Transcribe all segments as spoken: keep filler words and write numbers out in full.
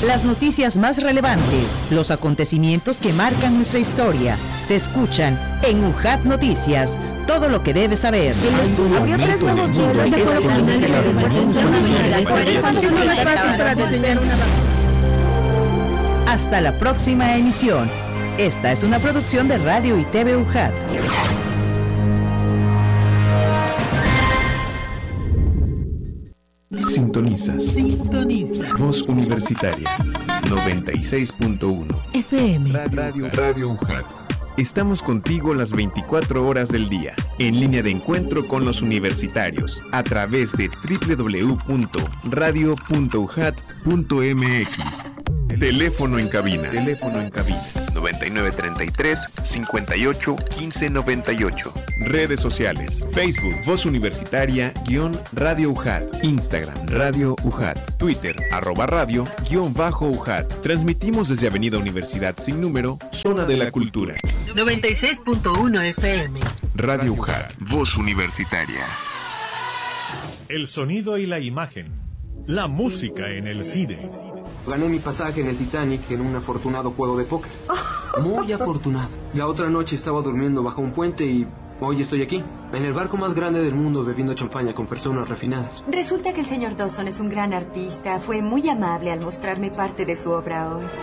Las noticias más relevantes, los acontecimientos que marcan nuestra historia, se escuchan en U J A T Noticias. Todo lo que debes saber. Había tres modelos de acuerdo con Hasta la próxima emisión. Esta es una producción de Radio y T V U J A T. Sintonizas. Sintoniza. Voz Universitaria. noventa y seis punto uno. F M. Radio, Radio U J A T. Estamos contigo las veinticuatro horas del día, en línea de encuentro con los universitarios, a través de doble u doble u doble u punto radio punto u j a t punto m x. Teléfono en cabina. Teléfono en cabina. noventa y nueve treinta y tres, cincuenta y ocho, quince noventa y ocho. Redes sociales. Facebook, Voz Universitaria, guión Radio U J A T. Instagram, Radio U J A T. Twitter, arroba radio, guión bajo U J A T. Transmitimos desde Avenida Universidad Sin Número, Zona de la Cultura. noventa y seis punto uno F M. Radio U J A T. Voz Universitaria. El sonido y la imagen. La música en el cine. Gané mi pasaje en el Titanic en un afortunado juego de póker. Muy afortunado. La otra noche estaba durmiendo bajo un puente y hoy estoy aquí, en el barco más grande del mundo, bebiendo champaña con personas refinadas. Resulta que el señor Dawson es un gran artista. Fue muy amable al mostrarme parte de su obra hoy.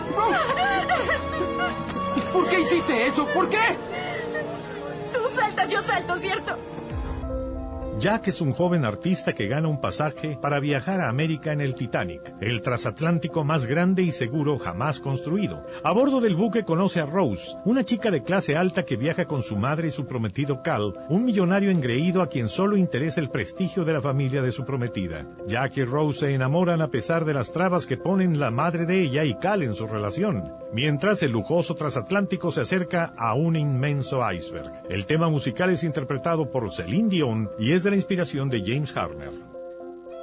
¿Por qué hiciste eso? ¿Por qué? Tú saltas, yo salto, ¿cierto? Jack es un joven artista que gana un pasaje para viajar a América en el Titanic, el transatlántico más grande y seguro jamás construido. A bordo del buque conoce a Rose, una chica de clase alta que viaja con su madre y su prometido Cal, un millonario engreído a quien solo interesa el prestigio de la familia de su prometida. Jack y Rose se enamoran a pesar de las trabas que ponen la madre de ella y Cal en su relación, mientras el lujoso transatlántico se acerca a un inmenso iceberg. El tema musical es interpretado por Celine Dion y es de la inspiración de James Horner.